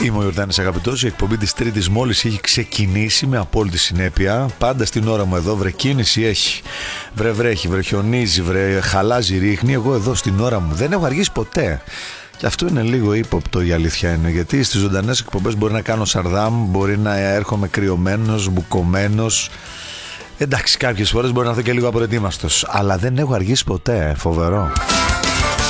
Είμαι ο Ιορδάνης Αγαπητός. Η εκπομπή της Τρίτης μόλις έχει ξεκινήσει με απόλυτη συνέπεια. Πάντα στην ώρα μου εδώ, βρε κίνηση έχει. Βρε βρέχει, βρε χιονίζει, βρε χαλάζει, ρίχνει. Εγώ εδώ στην ώρα μου δεν έχω αργήσει ποτέ. Και αυτό είναι λίγο ύποπτο, η αλήθεια είναι. Γιατί στις ζωντανές εκπομπές μπορεί να κάνω σαρδάμ, μπορεί να έρχομαι κρυωμένος, μπουκωμένος. Εντάξει, κάποιες φορές μπορεί να έρθω και λίγο απροετοίμαστος. Αλλά δεν έχω αργήσει ποτέ, φοβερό.